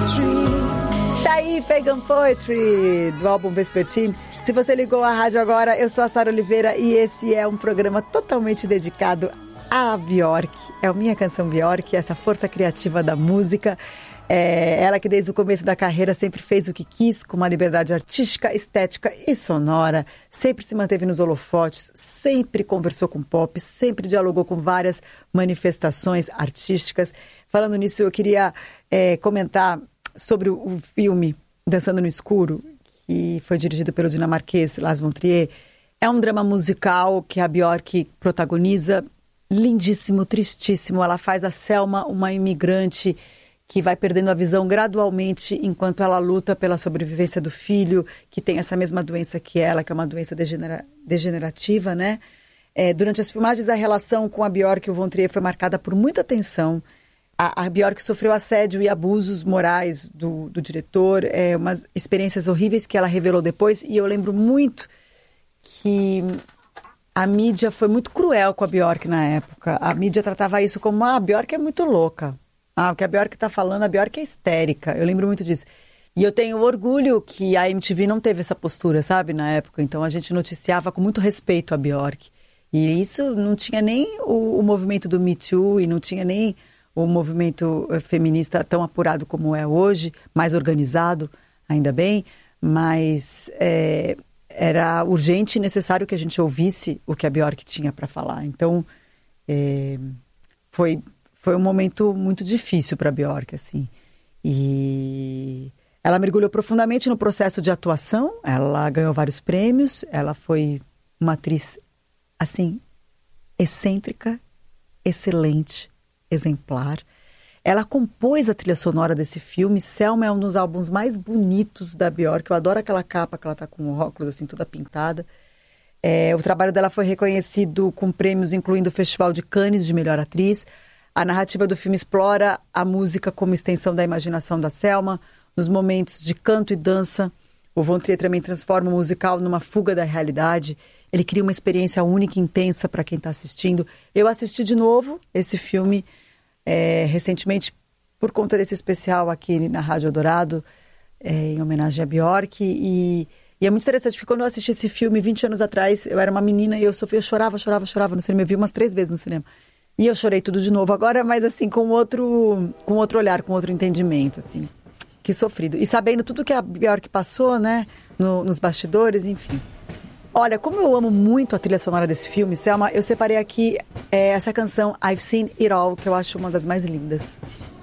Tá aí, Pagan Poetry, do álbum Vespertine. Se você ligou a rádio agora, eu sou a Sara Oliveira e esse é um programa totalmente dedicado a Björk. É a minha canção Björk, essa força criativa da música. Ela que desde o começo da carreira sempre fez o que quis, com uma liberdade artística, estética e sonora. Sempre se manteve nos holofotes, sempre conversou com pop, sempre dialogou com várias manifestações artísticas. Falando nisso, eu queria comentar sobre o filme Dançando no Escuro, que foi dirigido pelo dinamarquês Lars von Trier. É um drama musical que a Björk protagoniza, lindíssimo, tristíssimo. Ela faz a Selma uma imigrante que vai perdendo a visão gradualmente enquanto ela luta pela sobrevivência do filho, que tem essa mesma doença que ela, que é uma doença degenerativa, né? Durante as filmagens, a relação com a Björk e o von Trier foi marcada por muita tensão. A Björk sofreu assédio e abusos morais do diretor, umas experiências horríveis que ela revelou depois, e eu lembro muito que a mídia foi muito cruel com a Björk na época. A mídia tratava isso como, a Björk é muito louca. O que a Björk está falando, a Björk é histérica. Eu lembro muito disso. E eu tenho orgulho que a MTV não teve essa postura, sabe, na época. Então a gente noticiava com muito respeito a Björk. E isso não tinha nem o movimento do Me Too e não tinha nem o movimento feminista tão apurado como é hoje, mais organizado, ainda bem, mas era urgente e necessário que a gente ouvisse o que a Björk tinha para falar. Então, foi um momento muito difícil para a Björk, assim. E ela mergulhou profundamente no processo de atuação, ela ganhou vários prêmios, ela foi uma atriz, assim, excêntrica, excelente, exemplar. Ela compôs a trilha sonora desse filme. Selma é um dos álbuns mais bonitos da Björk. Eu adoro aquela capa que ela tá com o óculos assim toda pintada. O trabalho dela foi reconhecido com prêmios, incluindo o Festival de Cannes de Melhor Atriz. A narrativa do filme explora a música como extensão da imaginação da Selma. Nos momentos de canto e dança, o von Trier também transforma o musical numa fuga da realidade. Ele cria uma experiência única e intensa para quem está assistindo. Eu assisti de novo esse filme recentemente por conta desse especial aqui na Rádio Eldorado, em homenagem a Björk. E é muito interessante, porque quando eu assisti esse filme 20 anos atrás, eu era uma menina e eu chorava no cinema. Eu vi umas 3 vezes no cinema. E eu chorei tudo de novo agora, mas assim, com outro olhar, com outro entendimento, assim. Que sofrido. E sabendo tudo que a Björk passou, né, nos bastidores, enfim. Olha, como eu amo muito a trilha sonora desse filme, Selma, eu separei aqui essa canção I've Seen It All, que eu acho uma das mais lindas.